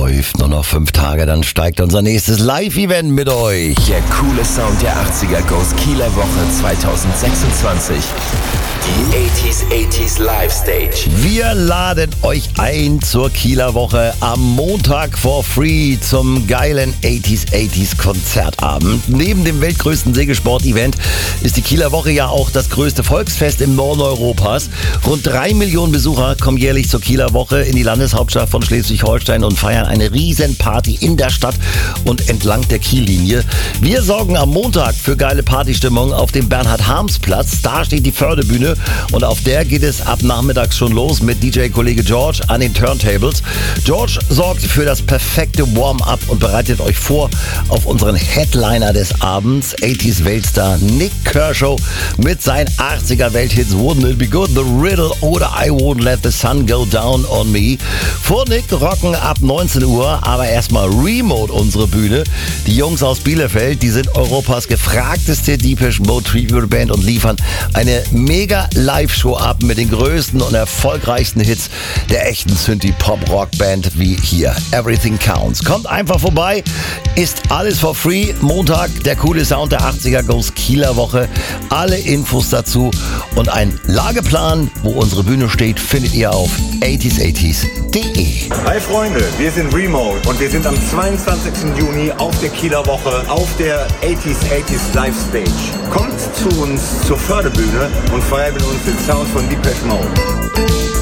läuft. Nur noch 5 Tage, dann steigt unser nächstes Live-Event mit euch. Der coole Sound der 80er Goes Kieler Woche 2026. Die 80s Live Stage. Wir laden euch ein zur Kieler Woche am Montag for free zum geilen 80s Konzertabend. Neben dem weltgrößten Segelsport-Event ist die Kieler Woche ja auch das größte Volksfest im Norden Europas. Rund 3 Millionen Besucher kommen jährlich zur Kieler Woche in die Landeshauptstadt von Schleswig-Holstein und feiern eine Riesenparty in der Stadt und entlang der Kiellinie. Wir sorgen am Montag für geile Partystimmung auf dem Bernhard-Harms-Platz. Da steht die Förderbühne und auf der geht es ab nachmittags schon los mit DJ-Kollege George an den Turntables. George sorgt für das perfekte Warm-up und bereitet euch vor auf unseren Headliner des Abends, 80s-Weltstar Nick Kershaw mit seinen 80er-Welthits Wouldn't It Be Good, The Riddle oder I Won't Let the Sun Go Down on Me. Vor Nick rocken ab 19 Uhr aber erstmal Remote unsere Bühne. Die Jungs aus Bielefeld, die sind Europas gefragteste Depeche Mode Tribute Band und liefern eine mega Live-Show ab mit den größten und erfolgreichsten Hits der echten Synthie-Pop-Rock-Band wie hier. Everything Counts. Kommt einfach vorbei, ist alles for free. Montag, der coole Sound der 80er Goes Kieler Woche. Alle Infos dazu und ein Lageplan, wo unsere Bühne steht, findet ihr auf 80s80s.de. Hi Freunde, wir sind Remote und wir sind am 22. Juni auf der Kieler Woche auf der 80s Live Stage. Kommt zu uns zur Förderbühne und feiert mit uns den Sound von Depeche Mode.